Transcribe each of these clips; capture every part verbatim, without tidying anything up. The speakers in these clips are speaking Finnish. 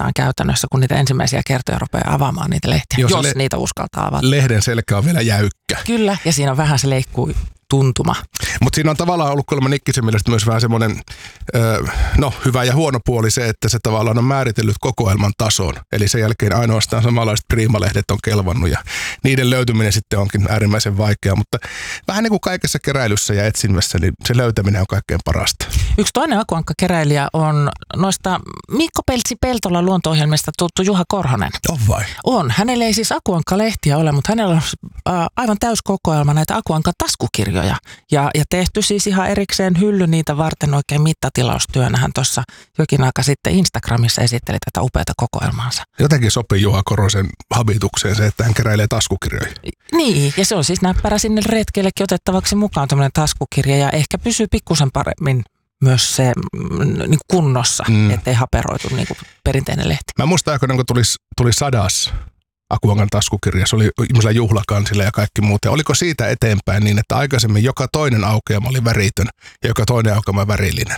tosissaan käytännössä, kun niitä ensimmäisiä kertoja rupeaa avaamaan niitä lehtiä, jos, jos le- niitä uskaltaa avata. Lehden selkä on vielä jäykkä. Kyllä, ja siinä on vähän se leikkuu tuntuma. Mutta siinä on tavallaan ollut kolme Nikkisen mielestä myös vähän semmoinen, öö, no hyvä ja huono puoli se, että se tavallaan on määritellyt kokoelman tason. Eli sen jälkeen ainoastaan samanlaiset priimalehdet on kelvannut ja niiden löytyminen sitten onkin äärimmäisen vaikeaa. Mutta vähän niin kuin kaikessa keräilyssä ja etsinnässä, niin se löytäminen on kaikkein parasta. Yksi toinen akuankkakeräilijä on noista Mikko Peltsi-Peltola luonto-ohjelmista tuttu Juha Korhonen. On vai? On. Hänellä ei siis akuankkalehtiä ole, mutta hänellä on äh, aivan täyskokoelma näitä akuankka-taskukirjoja. Ja, ja tehty siis ihan erikseen hylly niitä varten oikein mittatilaustyönä. Hän tuossa jokin aika sitten Instagramissa esitteli tätä upeata kokoelmaansa. Jotenkin sopii Juha Korhosen habitukseen se, että hän keräilee taskukirjoja. Niin, ja se on siis näppärä sinne retkeillekin otettavaksi mukaan tämmöinen taskukirja ja ehkä pysyy pikkusen paremmin myös se niin kunnossa, mm. ettei haperoitu niin kuin perinteinen lehti. Mä muistan aikoinaan, kun tuli, tuli sadas Akuankan taskukirja, se oli ihmisellä juhlakansilla ja kaikki muuta. Oliko siitä eteenpäin niin, että aikaisemmin joka toinen aukeama oli väritön ja joka toinen aukeama värillinen?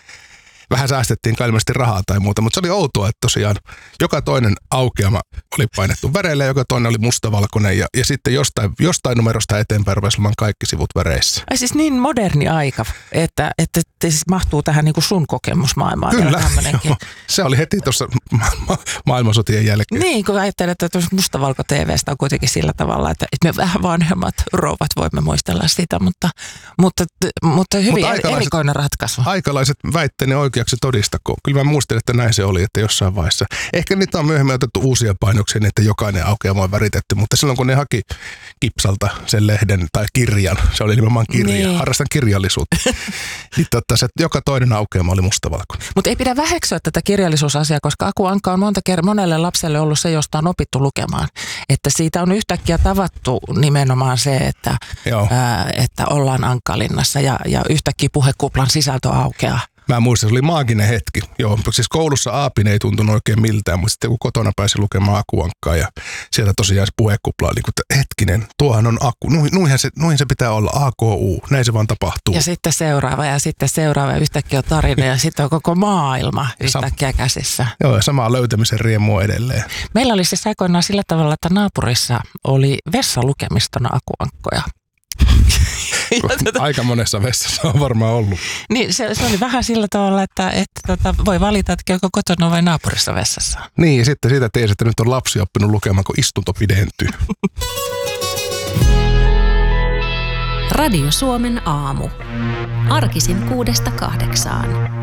Vähän säästettiin ilmeisesti rahaa tai muuta, mutta se oli outoa, että tosiaan joka toinen aukeama oli painettu väreille ja joka toinen oli mustavalkoinen ja, ja sitten jostain, jostain numerosta eteenpäin rupesi olemaan kaikki sivut väreissä. Ai siis niin moderni aika, että, että, että siis mahtuu tähän niin kuin sun kokemusmaailmaan. Kyllä, joo, se oli heti tuossa ma- ma- maailmansotien jälkeen. Niin, kun ajattelet, että mustavalko-T V:stä on kuitenkin sillä tavalla, että me vähän vanhemmat rouvat voimme muistella sitä, mutta, mutta, mutta hyvin mutta erikoinen ratkaisu. Aikalaiset väitteeni oikeaksi todistakoon. Kyllä mä muistelin, että näin se oli, että jossain vaiheessa. Ehkä niitä on myöhemmin otettu uusia painoksia, niin että jokainen aukeama on väritetty, mutta silloin kun ne haki Kipsalta sen lehden tai kirjan, se oli nimenomaan kirja, niin. Harrastan kirjallisuutta, niin totta, se, joka toinen aukeama oli mustavalkoinen. Mutta ei pidä väheksyä tätä kirjallisuusasiaa, koska akuankka on monta kertaa monelle lapselle ollut se, josta on opittu lukemaan. Että siitä on yhtäkkiä tavattu nimenomaan se, että, ää, että ollaan Ankkalinnassa ja, ja yhtäkkiä puhekuplan sisältö aukeaa. Mä muistan, se oli maaginen hetki. Joo, siis koulussa aapin ei tuntunut oikein miltään, mutta sitten kun kotona pääsi lukemaan Akuankkaa ja sieltä tosiaan se puhekuplaa, niin kuin, hetkinen, tuohan on Aku, nuihin se, nuihin se pitää olla, A K U, näin se vaan tapahtuu. Ja sitten seuraava ja sitten seuraava ja yhtäkkiä on tarina ja sitten on koko maailma yhtäkkiä käsissä. Joo, ja samaa löytämisen riemua edelleen. Meillä oli siis aikoinaan sillä tavalla, että naapurissa oli vessalukemistona Akuankkoja. Aika monessa vessassa on varmaan ollut. Niin, se, se oli vähän sillä tavalla, että, että tota, voi valita, että käykö kotona vai naapurissa vessassa. Niin, ja sitten siitä tiesi, että nyt on lapsi oppinut lukemaan, kun istunto pidentyy. Radio Suomen aamu. Arkisin kuudesta kahdeksaan.